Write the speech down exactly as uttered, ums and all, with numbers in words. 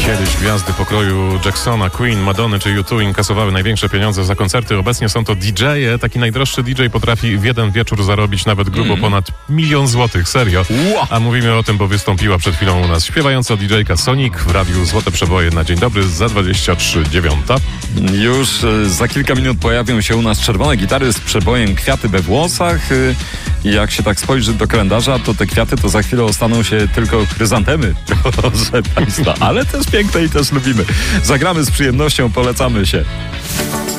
Kiedyś gwiazdy pokroju Jacksona, Queen, Madony czy U dwa inkasowały największe pieniądze za koncerty. Obecnie są to D J-e. Taki najdroższy D J potrafi w jeden wieczór zarobić nawet grubo mm. ponad milion złotych. Serio. Wow. A mówimy o tym, bo wystąpiła przed chwilą u nas śpiewająca D J-ka Sonic w radiu Złote Przeboje na dzień dobry za dwadzieścia trzy dziewiąta. Już y, za kilka minut pojawią się u nas czerwone gitary z przebojem Kwiaty we włosach. Y, jak się tak spojrzy do kalendarza, to te kwiaty to za chwilę ostaną się tylko chryzantemy. Proszę Państwa, ale też piękne i też lubimy. Zagramy z przyjemnością, polecamy się.